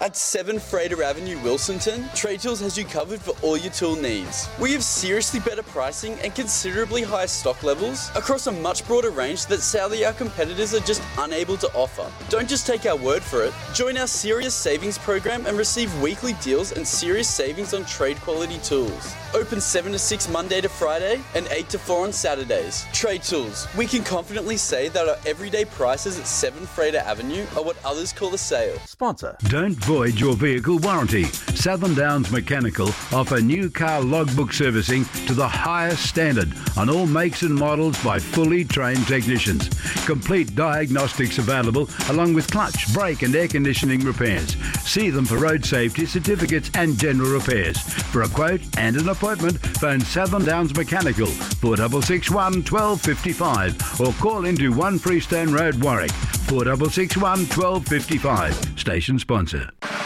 At 7 Frater Avenue, Wilsonton, Trade Tools has you covered for all your tool needs. We have seriously better pricing and considerably higher stock levels across a much broader range that sadly our competitors are just unable to offer. Don't just take our word for it. Join our Serious Savings program and receive weekly deals and serious savings on trade quality tools. Open 7 to 6 Monday to Friday and 8 to 4 on Saturdays. Trade Tools. We can confidently say that our everyday prices at 7 Frater Avenue are what others call a sale. Sponsor. Don't void your vehicle warranty. Southern Downs Mechanical offer new car logbook servicing to the highest standard on all makes and models by fully trained technicians. Complete diagnostics available along with clutch, brake and air conditioning repairs. See them for road safety certificates and general repairs. For a quote and an appointment, phone Southern Downs Mechanical 4661 1255 or call into 1 Freestone Road, Warwick 4661 1255. Station sponsor.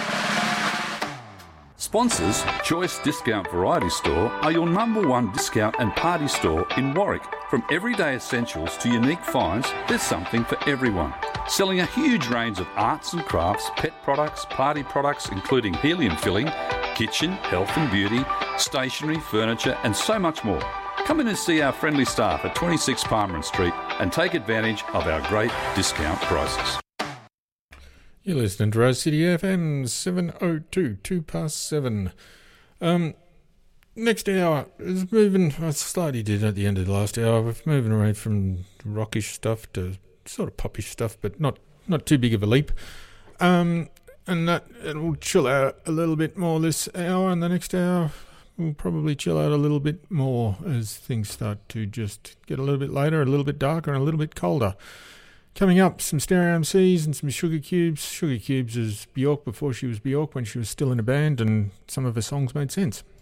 Sponsors, Choice Discount Variety Store are your number one discount and party store in Warwick. From everyday essentials to unique finds, there's something for everyone. Selling a huge range of arts and crafts, pet products, party products including helium filling, kitchen, health and beauty, stationery, furniture and so much more. Come in and see our friendly staff at 26 Palmer Street and take advantage of our great discount prices. You're listening to Rose City FM 702, 7. Next hour is moving, I slightly did at the end of the last hour, we're moving away from rockish stuff to sort of popish stuff, but not too big of a leap. And that it will chill out a little bit more this hour, and the next hour we'll probably chill out a little bit more as things start to just get a little bit later, a little bit darker and a little bit colder. Coming up, some Stereo MCs and some Sugar Cubes. Sugar Cubes is Bjork before she was Bjork, when she was still in a band, and some of her songs made sense.